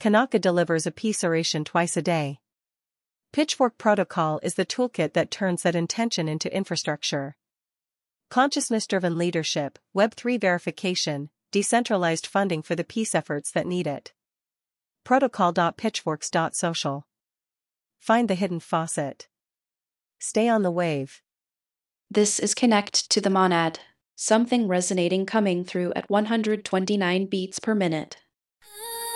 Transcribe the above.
Kanaka delivers a peace oration twice a day. Pitchfork Protocol is the toolkit that turns that intention into infrastructure. Consciousness-driven leadership, Web3 verification, decentralized funding for the peace efforts that need it. Protocol.pitchforks.social. Find the hidden faucet. Stay on the wave. This is Connect to the Monad, something resonating coming through at 129 beats per minute.